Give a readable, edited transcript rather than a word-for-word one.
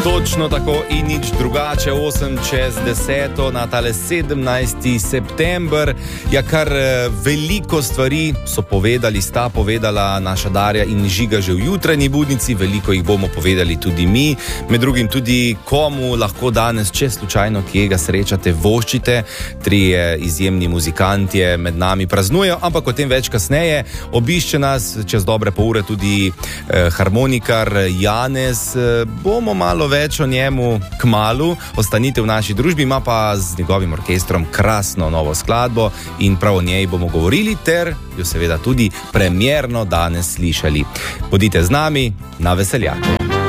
Točno tako in nič drugače, 8 čez 10 na tale 17. september. Ja, kar veliko stvari sta povedala naša Darja in Žiga že v jutranji budnici, veliko jih bomo povedali tudi mi, med drugim tudi komu lahko danes, če slučajno kje ga srečate, voščite. 3 izjemni muzikantje med nami praznujejo, ampak o tem več kasneje. Obišče nas čez dobre pol ure tudi harmonikar Janez. Bomo malo več o njemu kmalu. Ostanite v naši družbi, ima pa z njegovim orkestrom krasno novo skladbo in prav o njej bomo govorili ter jo seveda tudi premierno danes slišali. Bodite z nami na veseljaku.